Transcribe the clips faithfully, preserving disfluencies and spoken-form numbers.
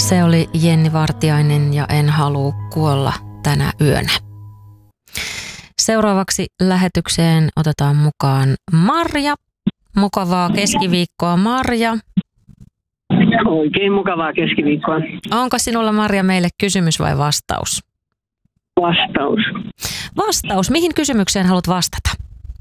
Se oli Jenni Vartiainen ja En halua kuolla tänä yönä. Seuraavaksi lähetykseen otetaan mukaan Marja. Mukavaa keskiviikkoa, Marja. Oikein mukavaa keskiviikkoa. Onko sinulla, Marja, meille kysymys vai vastaus? Vastaus. Vastaus. Mihin kysymykseen haluat vastata?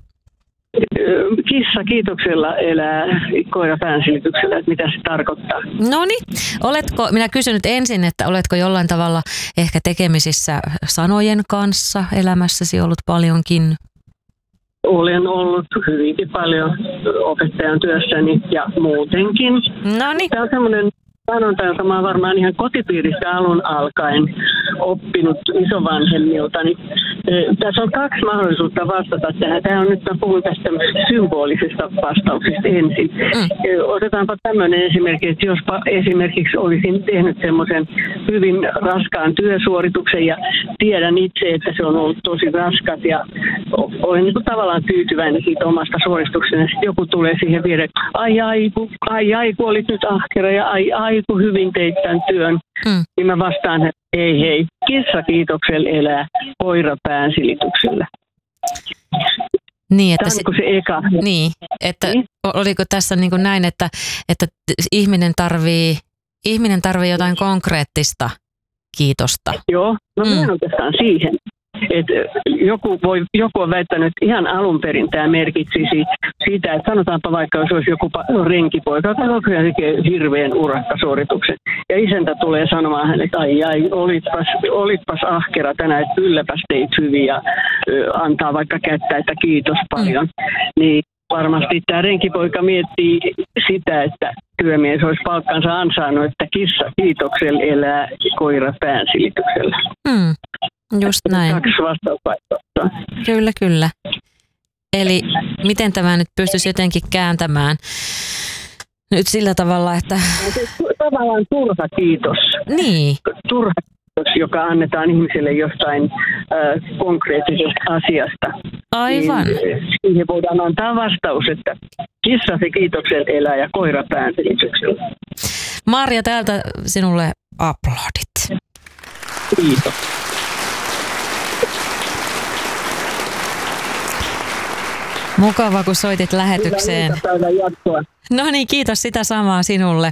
Kissa kiitoksella elää koira päänsilityksellä, että mitä se tarkoittaa. Noniin. Oletko, minä kysyn nyt ensin, että oletko jollain tavalla ehkä tekemisissä sanojen kanssa elämässäsi ollut paljonkin? Olen ollut hyvinkin paljon opettajan työssäni ja muutenkin. Noniin. Tämä on semmoinen sanonta, jota mä olen varmaan ihan kotipiiristä alun alkaen oppinut isovanhemmiltani. Tässä on kaksi mahdollisuutta vastata tähän. Tämä on nyt, mä puhun tästä symbolisesta vastauksesta ensin. Mm. Otetaanpa tämmöinen esimerkki, että jospa esimerkiksi olisin tehnyt semmoisen hyvin raskaan työsuorituksen ja tiedän itse, että se on ollut tosi raskas ja olen niin kuin tavallaan tyytyväinen siitä omasta suorituksena. Sitten joku tulee siihen viereen, ai ai, ku, ai ai, kun olit nyt ahkera ja ai ai, kun hyvin teit tämän työn. Mm. Niin mä vastaan, että ei hei, kissa kiitoksella elää, koira päänsilityksellä. Niin, että tämä on se, se eka. Niin, että niin? Oliko tässä niin kuin näin, että, että ihminen tarvii, ihminen tarvii jotain konkreettista kiitosta? Joo, no mm. minä oikeastaan siihen. Että joku, voi, joku on väittänyt, että ihan alun perin tämä merkitsisi sitä, että sanotaanpa vaikka, jos olisi joku renkipoika, joka tekee hirveän urakkasuorituksen. Ja isäntä tulee sanomaan hänelle, että ai ai, olitpas, olitpas ahkera tänään, että kylläpäs teit hyvin ja ö, antaa vaikka kättä, että kiitos paljon. Mm. Niin varmasti tämä renkipoika miettii sitä, että työmies olisi palkkansa ansainnut, että kissa kiitoksella elää, koira päänsilityksellä. Mm. Just näin. Kaksi vastausvaihtoehtoa. Kyllä, kyllä. Eli miten tämä nyt pystyisi jotenkin kääntämään nyt sillä tavalla, että... Tavallaan turha kiitos. Niin. Turha kiitos, joka annetaan ihmiselle jostain äh, konkreettisesta asiasta. Aivan. Niin, siihen voidaan antaa vastaus, että kissa se kiitoksella elää ja koira päänsilityksellä. Marja, täältä sinulle aplodit. Kiitos. Mukava, kun soitit lähetykseen. No niin, kiitos sitä samaa sinulle.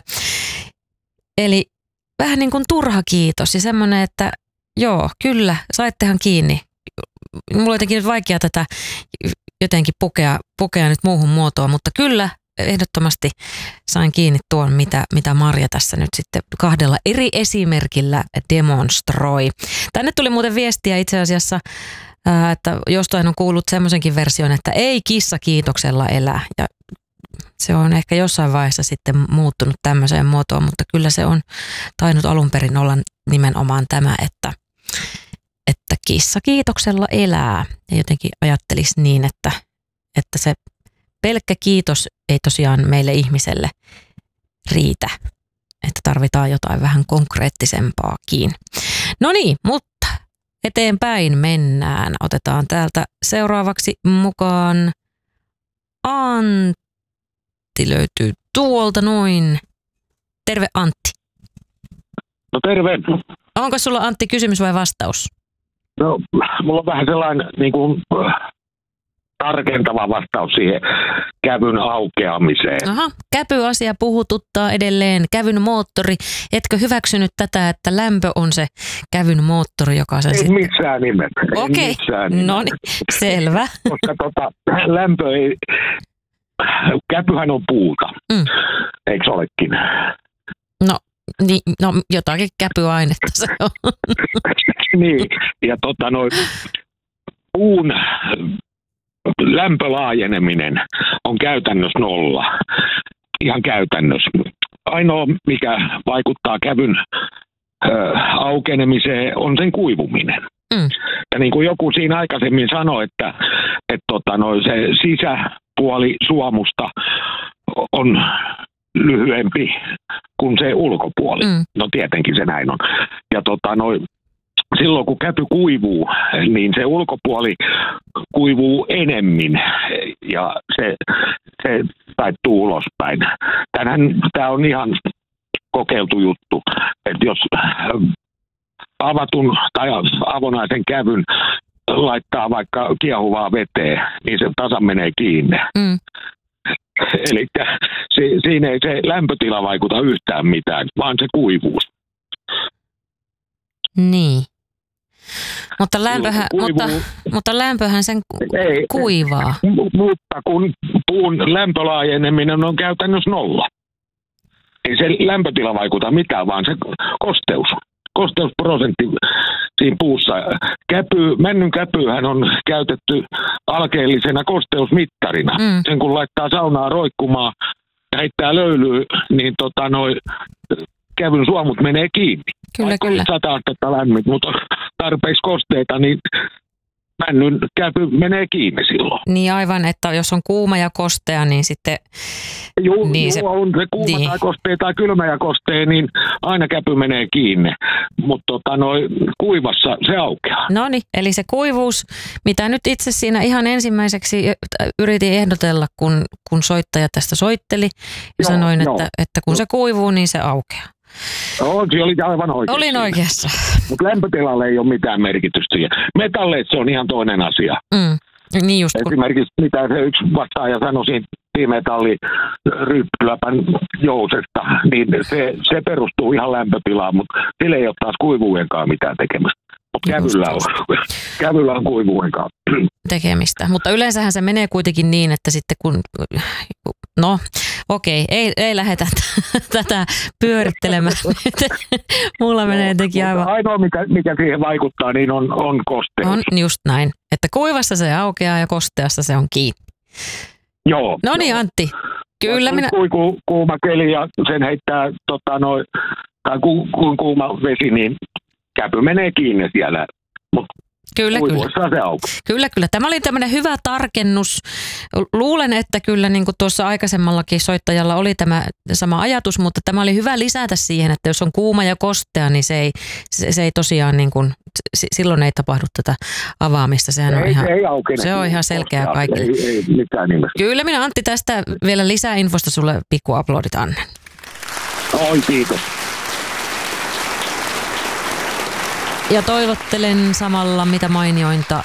Eli vähän niin kuin turha kiitos ja semmoinen, että joo, kyllä, saittehan kiinni. Mulla on jotenkin nyt vaikea tätä jotenkin pukea, pukea nyt muuhun muotoon, mutta kyllä, ehdottomasti sain kiinni tuon, mitä, mitä Marja tässä nyt sitten kahdella eri esimerkillä demonstroi. Tänne tuli muuten viestiä itse asiassa, että jostain on kuullut semmoisenkin version, että ei kissa kiitoksella elää. Ja se on ehkä jossain vaiheessa sitten muuttunut tämmöiseen muotoon, mutta kyllä se on tainnut alun perin olla nimenomaan tämä, että, että kissa kiitoksella elää. Ja jotenkin ajattelisi niin, että, että se pelkkä kiitos ei tosiaan meille ihmiselle riitä, että tarvitaan jotain vähän konkreettisempaakin. No niin, mutta eteenpäin mennään. Otetaan täältä seuraavaksi mukaan Antti löytyy tuolta noin. Terve Antti. No terve. Onko sulla Antti kysymys vai vastaus? No mulla on vähän sellainen niin kuin, tarkentava vastaus siihen kävyn aukeamiseen. Aha, käpyasia puhututtaa edelleen. Kävyn moottori. Etkö hyväksynyt tätä, että lämpö on se kävyn moottori, joka sen ei sitten... missään nimessä. Okei, okay. No niin, selvä. Koska tota, lämpö ei... Käpyhän on puuta, mm. eikö olekin? No, niin, no jotakin käpyainetta se on. Niin, ja tota noin, puun lämpölaajeneminen on käytännössä nolla, ihan käytännössä. Ainoa, mikä vaikuttaa kävyn ö, aukenemiseen, on sen kuivuminen. Mm. Ja niin kuin joku siinä aikaisemmin sanoi, että, että tota noin, se sisäpuoli suomusta on lyhyempi kuin se ulkopuoli. Mm. No tietenkin se näin on. Ja tota noin, silloin kun käpy kuivuu, niin se ulkopuoli kuivuu enemmän ja se, se taittuu ulospäin. Tänään tämä on ihan kokeiltu juttu. että jos avatun tai avonaisen kävyn laittaa vaikka kiehuvaa veteen, niin se tasan menee kiinni. Mm. Eli si, siinä ei se lämpötila vaikuta yhtään mitään, vaan se kuivuus. Niin. Mutta lämpöhän, mutta, mutta lämpöhän sen ei, kuivaa. Mutta kun puun lämpölaajeneminen on käytännössä nolla. Ei se lämpötila vaikuta mitään, vaan se kosteus. Kosteusprosentti siinä puussa. Käpy, männyn käpyhän on käytetty alkeellisena kosteusmittarina. Mm. Sen kun laittaa saunaa roikkumaan ja heittää löylyä, niin tota noi, kävyn suomut menee kiinni. Kyllä, Vaikka kyllä. Sata astetta lämmin, mutta tarpeeksi kosteita, niin männyn käpy menee kiinni silloin. Niin aivan, että jos on kuuma ja kostea, niin sitten... Joo, niin joo se, on se kuuma niin. tai kostea tai kylmä ja kostea, niin aina käpy menee kiinni. Mutta tota, kuivassa se aukeaa. No niin, eli se kuivuus, mitä nyt itse siinä ihan ensimmäiseksi yritin ehdotella, kun, kun soittaja tästä soitteli. Ja joo, sanoin, että, että kun se kuivuu, niin se aukeaa. No, se oli aivan oikeassa. Olin oikeassa. Mutta lämpötilalle ei ole mitään merkitystä. Metalleissa se on ihan toinen asia. Mm. Niin just kun... Esimerkiksi mitä se yksi vastaaja sanoi siinä bimetalliryppyläpän jousesta, niin se, se perustuu ihan lämpötilaan, mutta sillä ei ole taas kuivuudenkaan mitään tekemistä. Mutta kävyllä on, kävyllä on kuivuudenkaan tekemistä. Mutta yleensähän se menee kuitenkin niin, että sitten kun... No, okei, ei, ei lähdetä tätä pyörittelemään. Mulla menee jotenkin aivan... Ainoa, mikä, mikä siihen vaikuttaa, niin on, on kosteus. On just näin, että kuivassa se aukeaa ja kosteassa se on kiinni. Joo. No niin, Antti. Kyllä minä... Kui ku, kuuma keli ja sen heittää, tota, noi, tai ku, ku, kuuma vesi, niin käpy menee kiinni siellä. Mut Kyllä, kyllä. kyllä, kyllä. Tämä oli tämmöinen hyvä tarkennus. Luulen, että kyllä niin kuin tuossa aikaisemmallakin soittajalla oli tämä sama ajatus, mutta tämä oli hyvä lisätä siihen, että jos on kuuma ja kostea, niin se ei, se, se ei tosiaan, niin kuin, silloin ei tapahdu tätä avaamista. Sehän ei, on ihan, ei aukene, se on ihan selkeä kaikille. Ei, ei mitään nimessä. Kyllä minä Antti tästä vielä lisää infosta sulle pikku aplodit annan. Oi, kiitos. Ja toivottelen samalla mitä mainiointa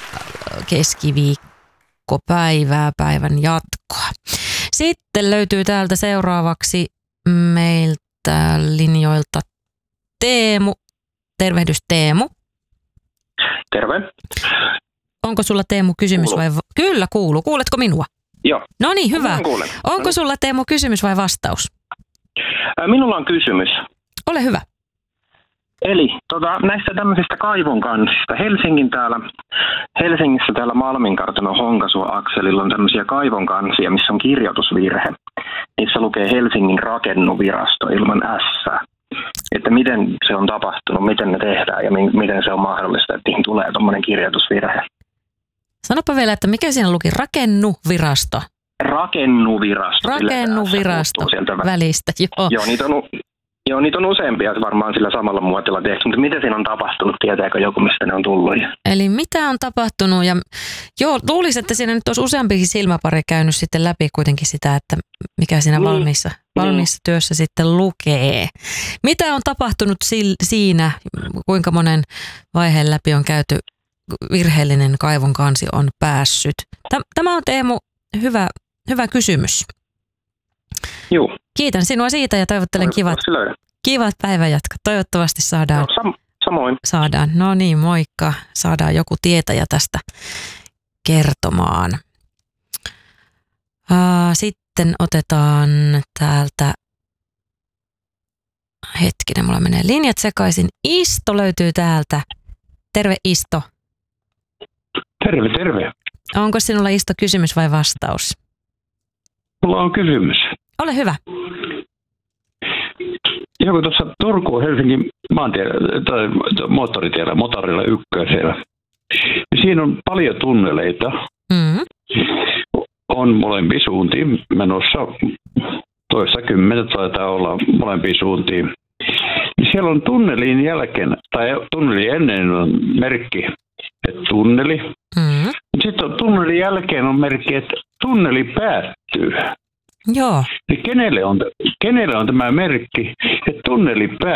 keskiviikkopäivää, päivän jatkoa. Sitten löytyy täältä seuraavaksi meiltä linjoilta Teemu. Tervehdys Teemu. Terve. Onko sulla Teemu kysymys kuuluu. vai... Kyllä kuuluu. Kuuletko minua? Joo. No niin, hyvä. Onko sulla Teemu kysymys vai vastaus? Minulla on kysymys. Ole hyvä. Eli tota, näistä tämmöisistä kaivon kansista. Helsingin täällä, Helsingissä täällä Malminkartanon Honkasua-akselilla on tämmöisiä kaivon kansia, missä on kirjoitusvirhe. Niissä lukee Helsingin rakennuvirasto ilman ässää. Että miten se on tapahtunut, miten ne tehdään ja mi- miten se on mahdollista, että niihin tulee tommoinen kirjoitusvirhe. Sanopa vielä, että mikä siinä luki? Rakennuvirasto. Rakennuvirasto. Rakennuvirasto välistä, joo. Joo, niitä on... Joo, niitä on useampia varmaan sillä samalla muotilla tehty, mutta mitä siinä on tapahtunut, tietääkö joku, mistä ne on tullut? Eli mitä on tapahtunut, ja joo, luulisin, että siinä nyt olisi useampikin silmäpari käynyt sitten läpi kuitenkin sitä, että mikä siinä niin. valmiissa, valmiissa niin. työssä sitten lukee. Mitä on tapahtunut siinä, kuinka monen vaiheen läpi on käyty, virheellinen kaivon kansi on päässyt? Tämä on Teemu hyvä, hyvä kysymys. Joo. Kiitän sinua siitä ja toivottelen kivat, kivat päivänjatkot. Toivottavasti saadaan. No, sam- samoin. Saadaan. No niin, moikka. Saadaan joku tietäjä tästä kertomaan. Uh, sitten otetaan täältä, hetkinen, mulla menee linjat sekaisin. Isto löytyy täältä. Terve Isto. Terve, terve. Onko sinulla Isto kysymys vai vastaus? Mulla on kysymys. Ole hyvä. Joku tuossa Turku-Helsingin maantiellä, tai moottoritiellä, motorilla ykkösellä. Siinä on paljon tunneleita. Mm-hmm. On molempiin suuntiin menossa. Toista kymmentä taitaa olla molempiin suuntiin. Siellä on tunnelin jälkeen, tai tunnelin ennen on merkki, että tunneli. Mm-hmm. Sitten on tunnelin jälkeen on merkki, että tunneli päättyy. Joo. Niin kenelle on, kenelle on tämä merkki, että tunneli päättyy?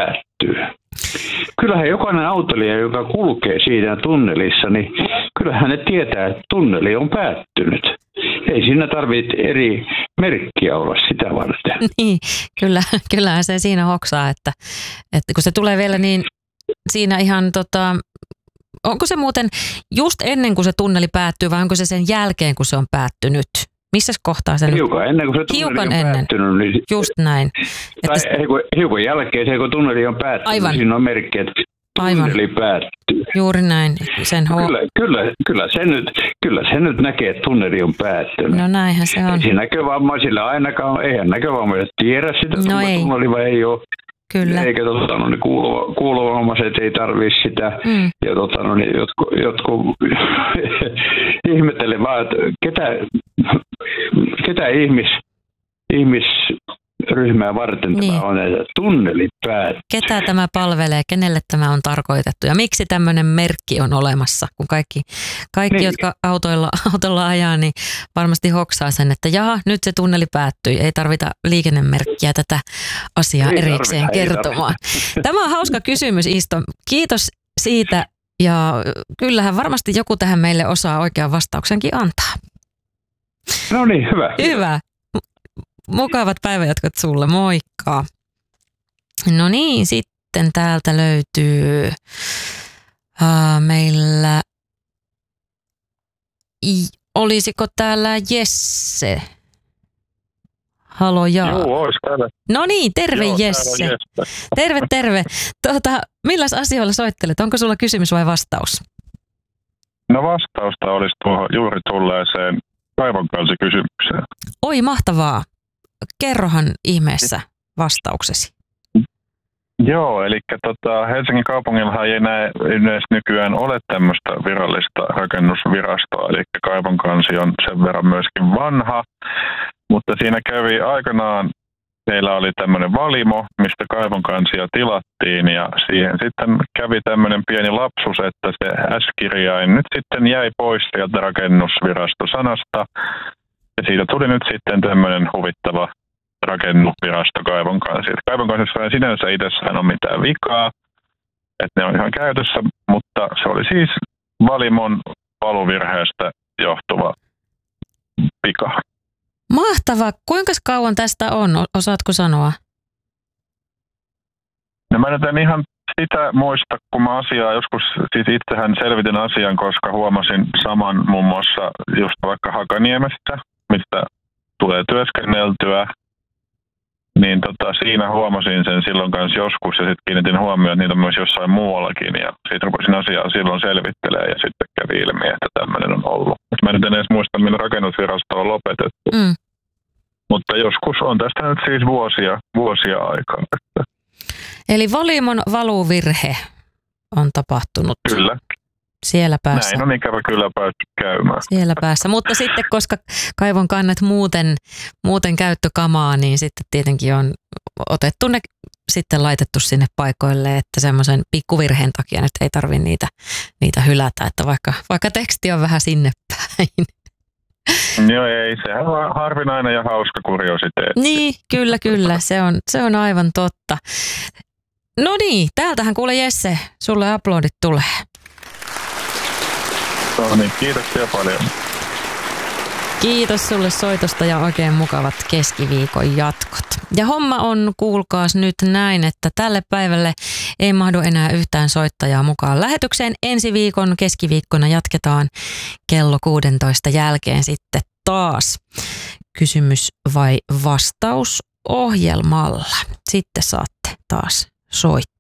päättyy. Kyllähän jokainen autoilija, joka kulkee siinä tunnelissa, niin kyllähän ne tietää, että tunneli on päättynyt. Ei siinä tarvitse eri merkkiä olla sitä varten. Niin, kyllä, kyllähän se siinä hoksaa, että, että kun se tulee vielä niin siinä ihan tota, onko se muuten just ennen kuin se tunneli päättyy vai onko se sen jälkeen, kun se on päättynyt? Missä kohtaa se hiukan nyt? Ennen kuin se tunneli hiukan on ennen. päättynyt. Niin just näin. Tai että hiukan, hiukan jälkeen se, kun tunneli on päättynyt, aivan. Niin siinä on merkki, että tunneli aivan. päättyy. Juuri näin. Sen ho- kyllä, kyllä, kyllä, se nyt, kyllä se nyt näkee, että tunneli on päättynyt. No näinhän se on. Ei näkövammaisilla ainakaan, eihän näkövammaiset tiedä sitä, no ei. tunneli vai ei ole. Kyllä. Eikä tota, no, niin kuuluva, kuuluvammaiset ei tarvitse sitä. Mm. Ja tota, no, niin, jotkut, jotkut ihmettelee vaan, että ketä, ketä ihmis, ihmisryhmää varten niin. Tämä on, että tunneli päättyy. Ketä tämä palvelee, kenelle tämä on tarkoitettu ja miksi tämmöinen merkki on olemassa, kun kaikki, kaikki niin. jotka autoilla, autolla ajaa, niin varmasti hoksaa sen, että jaha, nyt se tunneli päättyi, ei tarvita liikennemerkkiä tätä asiaa ei erikseen tarvita, kertomaan. Tämä on hauska kysymys, Isto. Kiitos siitä ja kyllähän varmasti joku tähän meille osaa oikean vastauksenkin antaa. No niin, hyvä. Hyvä. Mukavat päivänjatkot sulle, moikka. No niin, sitten täältä löytyy uh, meillä, I, olisiko täällä Jesse? Halo Jaa. Joo, olis täällä. No niin, terve Joo, Jesse. Terve, terve. Tuota, milläs asioilla soittelet? Onko sulla kysymys vai vastaus? No vastausta olisi tuohon juuri tulleeseen kaivonkansikysymykseen. Oi, mahtavaa. Kerrohan ihmeessä vastauksesi. Joo, eli tota, Helsingin kaupungillahan ei näe yleensä nykyään ole tämmöistä virallista rakennusvirastoa, eli kaivonkansi on sen verran myöskin vanha, mutta siinä kävi aikanaan, meillä oli tämmöinen valimo, mistä kaivonkansia tilattiin ja siihen sitten kävi tämmöinen pieni lapsus, että se S-kirjain nyt sitten jäi pois sieltä rakennusvirastosanasta. Ja siitä tuli nyt sitten tämmöinen huvittava rakennusvirasto kaivonkansi. Kaivonkansissa ei sinänsä itsessään ole mitään vikaa, että ne on ihan käytössä, mutta se oli siis valimon valuvirheestä johtuva vika. Mahtavaa. Kuinka kauan tästä on? Osaatko sanoa? No mä nyt en ihan sitä muista, kun mä asiaa joskus, siis itsehän selvitin asian, koska huomasin saman muun muassa just vaikka Hakaniemessä, mistä tulee työskenneltyä, niin tota, siinä huomasin sen silloin kanssa joskus ja sitten kiinnitin huomioon, että niitä on myös jossain muuallakin ja sitten rupesin asiaa silloin selvittelemään ja sitten kävi ilmi, että tämmöinen on ollut. Mä en edes muista, milloin rakennusvirasto on lopetettu, mm. mutta joskus on tästä nyt siis vuosia, vuosia aikaa. Eli valimon valuvirhe on tapahtunut. Kyllä. Siellä päässä. Näin on ikävä kyllä päässyt käymään. Siellä päässä, mutta sitten koska kaivon kannet muuten, muuten käyttökamaa, niin sitten tietenkin on otettu ne sitten laitettu sinne paikoille, että semmoisen pikkuvirheen takia nyt ei tarvitse niitä, niitä hylätä, että vaikka, vaikka teksti on vähän sinne päin. Joo ei, sehän on harvinainen ja hauska kuriositeetti. Niin, kyllä, kyllä, se on, se on aivan totta. No niin, täältähän kuule Jesse, sulle aplodit tulee. No niin, kiitoksia paljon. Kiitos sulle soitosta ja oikein mukavat keskiviikon jatkot. Ja homma on, kuulkaas nyt näin, että tälle päivälle ei mahdu enää yhtään soittajaa mukaan lähetykseen. Ensi viikon keskiviikkona jatketaan kello kuusitoista jälkeen sitten taas kysymys vai vastaus ohjelmalla. Sitten saatte taas soittaa.